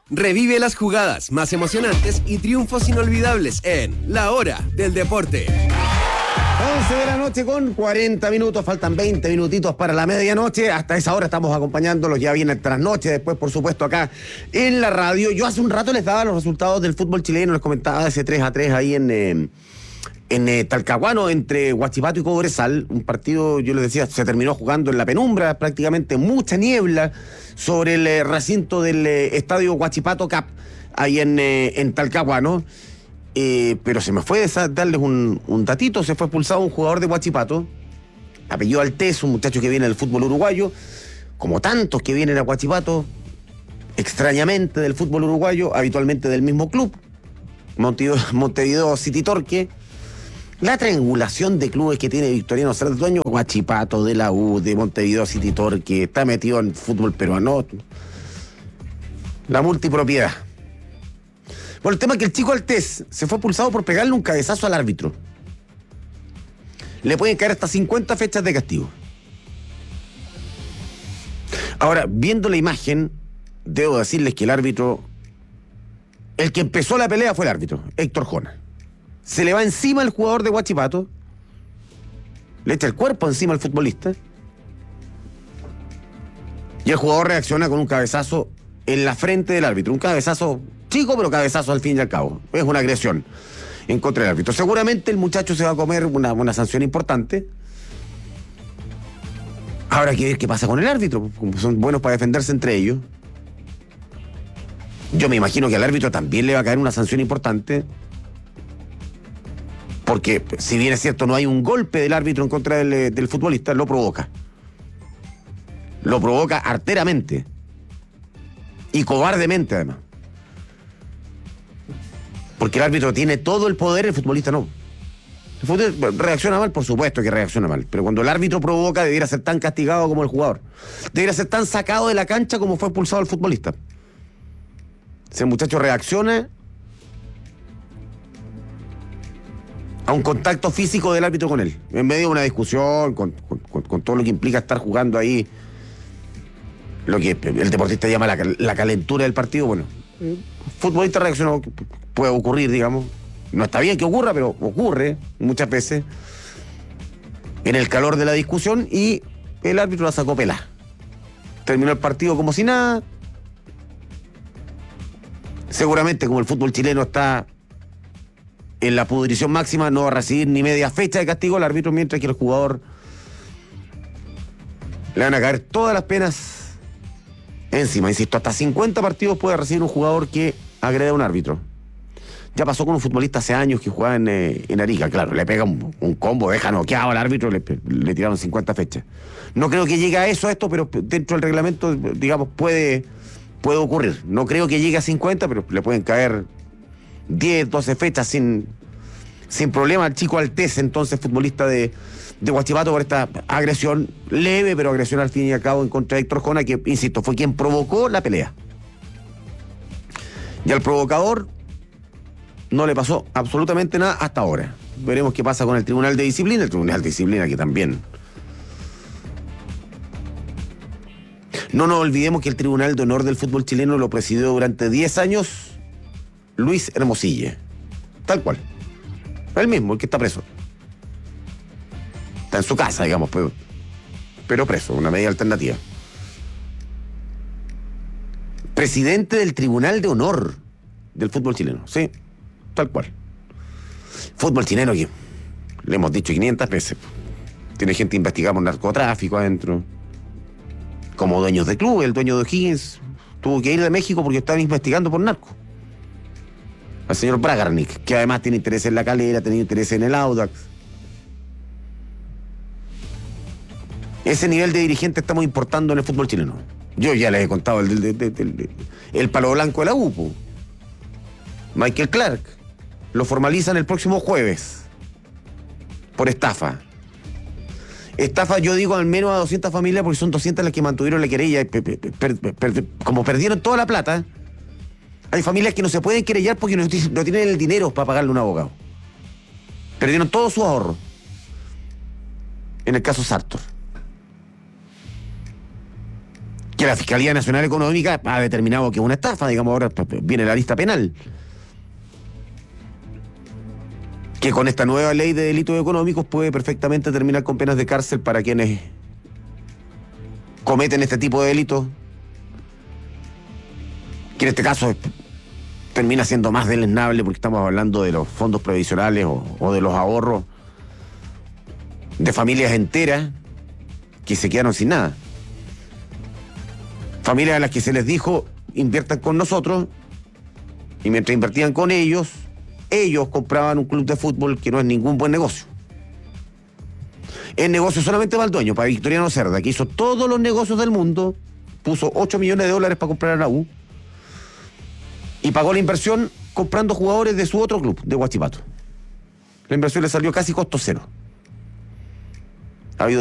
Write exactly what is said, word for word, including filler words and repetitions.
Revive las jugadas más emocionantes y triunfos inolvidables en La Hora del Deporte. once de la noche con cuarenta minutos, faltan veinte minutitos para la medianoche. Hasta esa hora estamos acompañándolos, ya viene el trasnoche, después por supuesto acá en la radio. Yo hace un rato les daba los resultados del fútbol chileno, les comentaba ese tres a tres ahí en... Eh, En eh, Talcahuano, entre Huachipato y Cobresal, un partido, yo les decía, se terminó jugando en la penumbra, prácticamente mucha niebla sobre el eh, recinto del eh, estadio Huachipato Cap, ahí en, eh, en Talcahuano. Eh, pero se me fue de darles un, un datito, se fue expulsado un jugador de Huachipato, apellido Altés, un muchacho que viene del fútbol uruguayo, como tantos que vienen a Huachipato, extrañamente del fútbol uruguayo, habitualmente del mismo club, Montevideo, Montevideo City Torque. La triangulación de clubes que tiene Victoriano Cerda, dueño Huachipato, de la U, de Montevideo City Torque, está metido en fútbol peruano. La multipropiedad. Bueno, el tema es que el chico Altés se fue expulsado por pegarle un cabezazo al árbitro. Le pueden caer hasta cincuenta fechas de castigo. Ahora, viendo la imagen, debo decirles que el árbitro, el que empezó la pelea fue el árbitro, Héctor Jona. Se le va encima el jugador de Huachipato, le echa el cuerpo encima al futbolista y el jugador reacciona con un cabezazo en la frente del árbitro. Un cabezazo chico, pero cabezazo al fin y al cabo. Es una agresión en contra del árbitro. Seguramente el muchacho se va a comer una, una sanción importante. Ahora hay que ver qué pasa con el árbitro. Como son buenos para defenderse entre ellos. Yo me imagino que al árbitro también le va a caer una sanción importante. Porque, si bien es cierto, no hay un golpe del árbitro en contra del, del futbolista, lo provoca. Lo provoca arteramente. Y cobardemente, además. Porque el árbitro tiene todo el poder, el futbolista no. El futbolista reacciona mal, por supuesto que reacciona mal. Pero cuando el árbitro provoca, debiera ser tan castigado como el jugador. Debiera ser tan sacado de la cancha como fue expulsado el futbolista. Ese muchacho reacciona a un contacto físico del árbitro con él, en medio de una discusión, con, con, con, con todo lo que implica estar jugando ahí, lo que el deportista llama la, la calentura del partido. Bueno, el futbolista reaccionó, puede ocurrir, digamos, no está bien que ocurra, pero ocurre muchas veces, en el calor de la discusión, y el árbitro la sacó pelada. Terminó el partido como si nada. Seguramente, como el fútbol chileno está en la pudrición máxima, no va a recibir ni media fecha de castigo al árbitro, mientras que el jugador le van a caer todas las penas encima. Insisto, hasta cincuenta partidos puede recibir un jugador que agrede a un árbitro. Ya pasó con un futbolista hace años que jugaba en, eh, en Arica, claro, le pega un, un combo, deja noqueado al árbitro, le, le tiraron cincuenta fechas. No creo que llegue a eso esto, pero dentro del reglamento, digamos, puede, puede ocurrir. No creo que llegue a cincuenta, pero le pueden caer diez, doce fechas sin, sin problema al chico Altés, entonces futbolista de, de Huachipato, por esta agresión leve, pero agresión al fin y al cabo en contra de Héctor Jona, que, insisto, fue quien provocó la pelea. Y al provocador no le pasó absolutamente nada hasta ahora. Veremos qué pasa con el Tribunal de Disciplina, el Tribunal de Disciplina que también... No nos olvidemos que el Tribunal de Honor del fútbol chileno lo presidió durante diez años Luis Hermosilla. Tal cual. El mismo, el que está preso. Está en su casa, digamos, pero, pero preso, una medida alternativa. Presidente del Tribunal de Honor del fútbol chileno, sí, tal cual. Fútbol chileno que le hemos dicho quinientas veces. Tiene gente investigada por narcotráfico adentro. Como dueños de club, el dueño de O'Higgins tuvo que ir de México porque estaban investigando por narco. Al señor Bragarnik, que además tiene interés en la Calera, tiene interés en el Audax. Ese nivel de dirigente estamos importando en el fútbol chileno. Yo ya les he contado el, el, el, el, el palo blanco de la U P O. Michael Clark. Lo formalizan el próximo jueves. Por estafa. Estafa, yo digo, al menos a doscientas familias, porque son doscientas las que mantuvieron la querella. Per, per, per, per, per, como perdieron toda la plata, hay familias que no se pueden querellar porque no, no tienen el dinero para pagarle a un abogado. Perdieron todo su ahorro. En el caso Sartor. que la Fiscalía Nacional Económica ha determinado que es una estafa, digamos, ahora viene la lista penal. Que con esta nueva ley de delitos económicos puede perfectamente terminar con penas de cárcel para quienes cometen este tipo de delitos, que en este caso termina siendo más deleznable porque estamos hablando de los fondos previsionales o, o de los ahorros de familias enteras que se quedaron sin nada. Familias a las que se les dijo inviertan con nosotros, y mientras invertían con ellos, ellos compraban un club de fútbol que no es ningún buen negocio. Es negocio solamente para el dueño, para Victoriano Cerda, que hizo todos los negocios del mundo, puso ocho millones de dólares para comprar a la U y pagó la inversión comprando jugadores de su otro club, de Huachipato. La inversión le salió casi costo cero.